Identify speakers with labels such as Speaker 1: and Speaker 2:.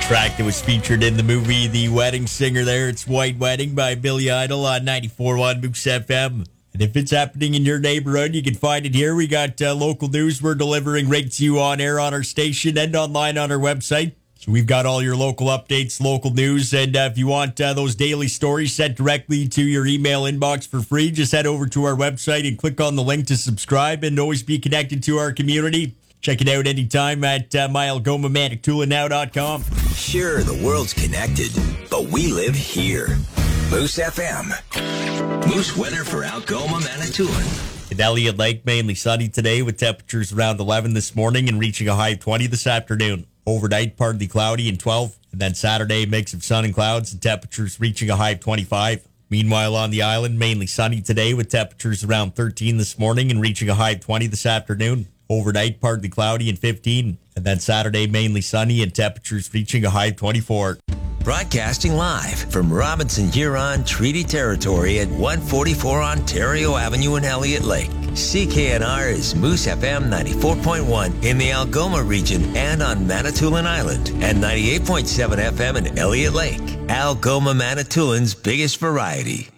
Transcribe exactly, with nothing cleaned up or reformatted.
Speaker 1: Track that was featured in the movie The Wedding Singer there. It's White Wedding by Billy Idol on ninety-four point one Moose F M. And if it's happening in your neighborhood, you can find it here. We got uh, local news we're delivering right to you on air on our station and online on our website. So we've got all your local updates, local news, and uh, if you want uh, those daily stories sent directly to your email inbox for free, just head over to our website and click on the link to subscribe and always be connected to our community. Check it out anytime at uh, my algoma manitoulin now dot com.
Speaker 2: Sure, the world's connected, but we live here. Moose F M. Moose weather for Algoma, Manitoulin.
Speaker 1: In Elliott Lake, mainly sunny today with temperatures around eleven this morning and reaching a high of twenty this afternoon. Overnight, partly cloudy and twelve. And then Saturday, mix of sun and clouds and temperatures reaching a high of twenty-five. Meanwhile, on the island, mainly sunny today with temperatures around thirteen this morning and reaching a high of twenty this afternoon. Overnight, partly cloudy and fifteen. And then Saturday, mainly sunny and temperatures reaching a high of twenty-four.
Speaker 2: Broadcasting live from Robinson Huron Treaty Territory at one forty-four Ontario Avenue in Elliott Lake. C K N R is Moose F M ninety-four point one in the Algoma region and on Manitoulin Island, and ninety-eight point seven F M in Elliott Lake. Algoma, Manitoulin's biggest variety.